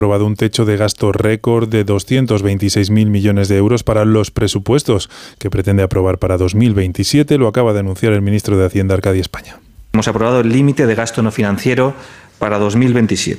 aprobado un techo de gasto récord de 226.000 millones de euros para los presupuestos que pretende aprobar para 2027. Lo acaba de anunciar el ministro de Hacienda, Arcadio España. Hemos aprobado el límite de gasto no financiero para 2027.